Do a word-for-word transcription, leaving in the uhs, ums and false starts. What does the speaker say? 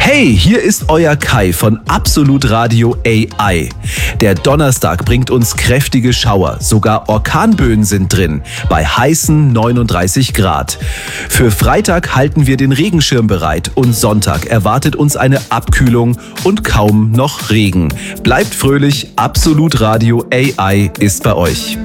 Hey, hier ist euer Kai von Absolut Radio A I. Der Donnerstag bringt uns kräftige Schauer, sogar Orkanböen sind drin, bei heißen neununddreißig Grad. Für Freitag halten wir den Regenschirm bereit und Sonntag erwartet uns eine Abkühlung und kaum noch Regen. Bleibt fröhlich, Absolut Radio A I ist bei euch.